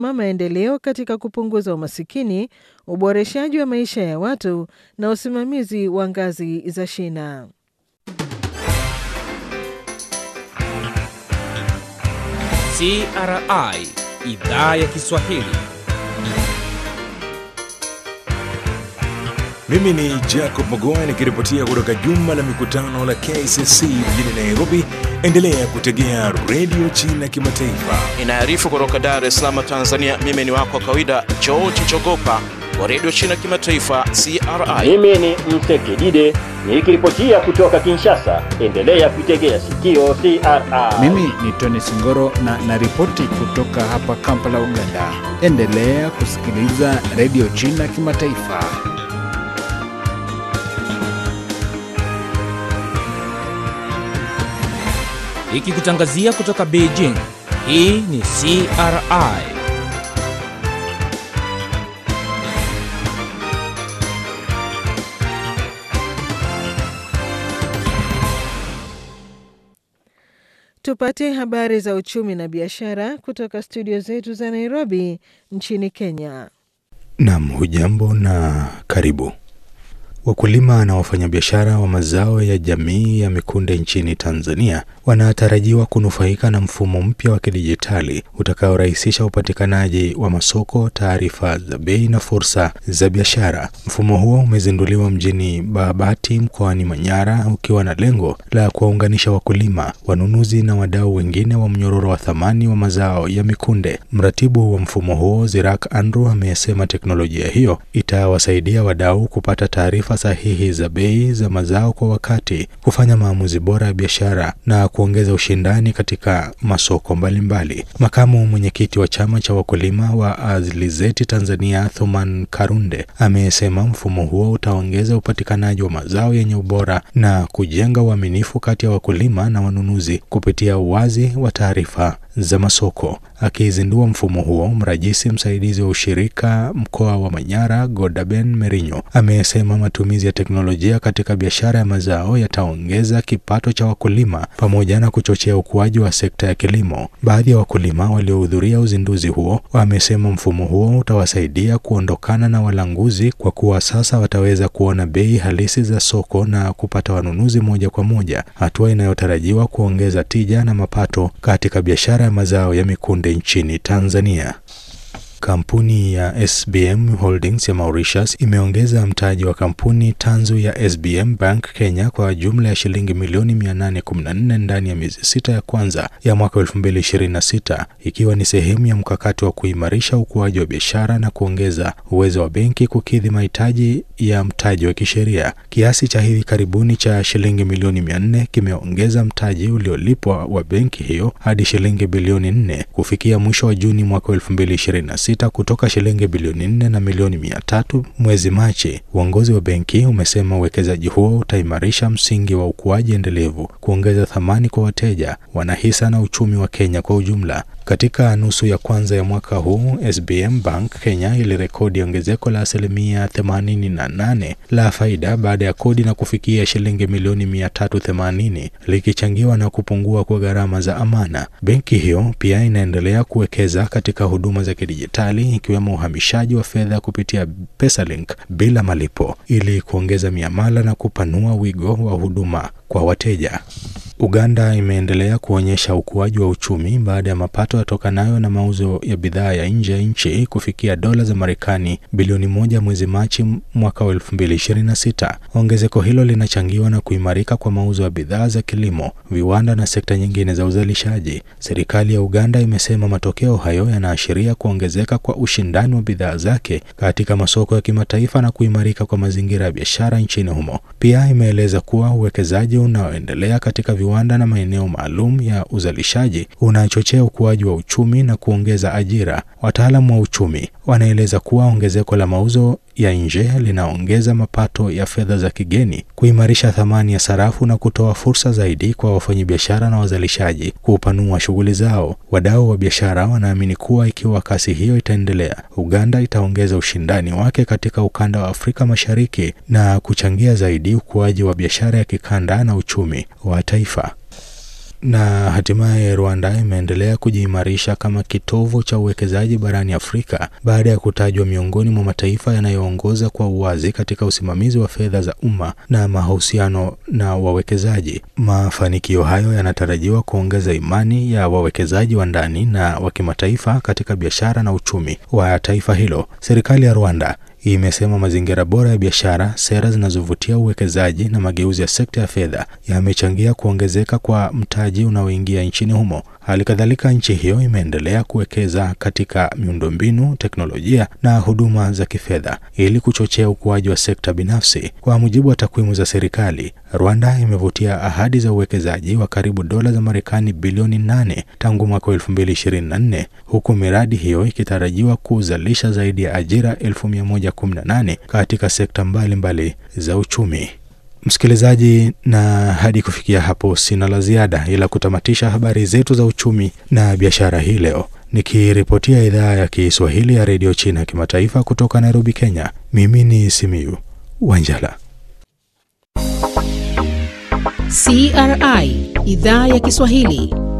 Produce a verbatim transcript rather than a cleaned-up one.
maendeleo katika kupunguza umasikini, uboreshaji wa maisha ya watu na usimamizi wa ngazi za shina. C R I Idhaa ya Kiswahili. Mimi ni Jacob Mogoa nikiripotia kutoka jumba la mikutano la K C C mjini Nairobi. Endelea kutegea Radio China Kimataifa. Inaarifu kutoka Dar es Salaam, Tanzania. Mimi ni wako kawaida George Chogopa wa Radio China Kimataifa C R I. Mimi ni Msekidide nikiripotia kutoka Kinshasa. Endelea kutegea sikio C R I. Mimi ni Tony Singoro na naripoti kutoka hapa Kampala, Uganda. Endelea kusikiliza Radio China Kimataifa. Ikikutangazia kutoka Beijing, hii ni C R I. Tupate habari za uchumi na biashara kutoka studio zetu za Nairobi nchini Kenya. Naam, hujambo na karibu. Wakulima na wafanyabiashara wa mazao ya jamii ya mikunde nchini Tanzania wanatarajiwa kunufaika na mfumo mpya wa kidijitali utakaorahisisha upatikanaji wa masoko, taarifa za bei na fursa za biashara. Mfumo huo umezinduliwa mjini Babati mkoani Manyara ukiwa na lengo la kuwaunganisha wakulima, wanunuzi na wadau wengine wa mnyororo wa thamani wa mazao ya mikunde. Mratibu wa mfumo huo Zirak Andrew amesema teknolojia hiyo itawasaidia wadau kupata taarifa sahihi za bei za mazao kwa wakati, kufanya maamuzi bora ya biashara na kuongeza ushindani katika masoko mbalimbali. Makamu mwenyekiti wa chama cha wakulima wa Azlizeti Tanzania Thuman Karunde amesema mfumo huo utaongeza upatikanaji wa mazao yenye ubora na kujenga uaminifu kati ya wakulima na wanunuzi kupitia uwazi wa taarifa za masoko. Akizindua mfumo huo, mrajisi msaidizi wa ushirika mkoa wa Manyara Godaben Merinyo amesema matumizi ya teknolojia katika biashara ya mazao yataongeza kipato cha wakulima pamoja na kuchochea ukuaji wa sekta ya kilimo. Baadhi ya wakulima waliohudhuria uzinduzi huo wamesema mfumo huo utawasaidia kuondokana na walanguzi kwa kuwa sasa wataweza kuona bei halisi za soko na kupata wanunuzi moja kwa moja, hatua inayotarajiwa kuongeza tija na mapato katika biashara ya mazao ya mikunde nchini Tanzania. Kampuni ya S B M Holdings ya Mauritius imeongeza mtaji wa kampuni tanzu ya S B M Bank Kenya kwa jumla ya shilingi milioni mia nane kumi na nne ndani ya miezi sita ya kwanza ya mwaka elfu mbili ishirini na sita, ikiwa ni sehemu ya mkakati wa kuimarisha ukuaji wa biashara na kuongeza uwezo wa benki kukidhi mahitaji ya mtaji wa kisheria. Kiasi cha hivi karibuni cha shilingi milioni mia nne kimeongeza mtaji uliolipwa wa benki hiyo hadi shilingi bilioni nne kufikia mwisho wa Juni mwaka elfu mbili ishirini na sita kutoka shilingi bilioni nne na milioni mia tatu mwezi Machi. Uongozi wa benki umesema uwekezaji huo utaimarisha msingi wa ukuaji endelevu, kuongeza thamani kwa wateja, wanahisa na uchumi wa Kenya kwa ujumla. Katika nusu ya kwanza ya mwaka huu, S B M Bank Kenya ilirekodi ongezeko la asilimia themanini na nane la faida baada ya kodi na kufikia shilingi milioni mia tatu themanini, likichangiwa na kupungua kwa gharama za amana. Benki hiyo pia inaendelea kuwekeza katika huduma za kidijitali ikiwemo uhamishaji wa fedha kupitia PesaLink bila malipo ili kuongeza miamala na kupanua wigo wa huduma kwa wateja. Uganda imeendelea kuonyesha ukuaji wa uchumi baada ya mapato yatokanayo na mauzo ya bidhaa ya nje ya nchi kufikia dola za Marekani bilioni moja mwezi Machi mwaka wa elfu mbili ishirini na sita. Ongezeko hilo linachangiwa na kuimarika kwa mauzo ya bidhaa za kilimo, viwanda na sekta nyingine za uzalishaji. Serikali ya Uganda imesema matokeo hayo yanaashiria kuongezeka kwa ushindani wa bidhaa zake katika masoko ya kimataifa na kuimarika kwa mazingira ya biashara nchini humo. Pia imeeleza kuwa uwekezaji unaoendelea katika viwanda na maeneo maalum ya uzalishaji unachochea ukuaji wa uchumi na kuongeza ajira. Wataalamu wa uchumi wanaeleza kuwa ongezeko la mauzo ya nje linaongeza mapato ya fedha za kigeni, kuimarisha thamani ya sarafu na kutoa fursa zaidi kwa wafanyabiashara na wazalishaji kupanua shughuli zao. Wadau wa biashara wanaamini kuwa ikiwa kasi hiyo itaendelea, Uganda itaongeza ushindani wake katika ukanda wa Afrika Mashariki na kuchangia zaidi ukuaji wa biashara ya kikanda na uchumi wa taifa. Na hatimaye Rwanda imeendelea kujiimarisha kama kitovu cha uwekezaji barani Afrika baada ya kutajwa miongoni mwa mataifa yanayoongoza kwa uwazi katika usimamizi wa fedha za umma na mahusiano na wawekezaji. Mafanikio hayo yanatarajiwa kuongeza imani ya wawekezaji wa ndani na wa kimataifa katika biashara na uchumi wa taifa hilo. Serikali ya Rwanda imesema mazingira bora ya biashara, sera zinazovutia uwekezaji na mageuzi ya sekta ya fedha yamechangia kuongezeka kwa mtaji unaoingia nchini humo. Hali kadhalika, nchi hiyo imeendelea kuwekeza katika miundombinu, teknolojia na huduma za kifedha ili kuchochea ukuaji wa sekta binafsi. Kwa mujibu wa takwimu za serikali, Rwanda imevutia ahadi za uwekezaji wa karibu dola za Marekani bilioni nane tangu mwaka elfu mbili ishirini na nne, huku miradi hiyo ikitarajiwa kuzalisha zaidi ya ajira elfu mia moja kumi na nane katika sekta mbalimbali mbali za uchumi. Msikilizaji, na hadi kufikia hapo sina la ziada ila kutamatisha habari zetu za uchumi na biashara hii leo. Nikiripotia idhaa ya Kiswahili ya Radio China Kimataifa kutoka Nairobi, Kenya. Mimi ni Simiyu Wanjala. C R I, idhaa ya Kiswahili.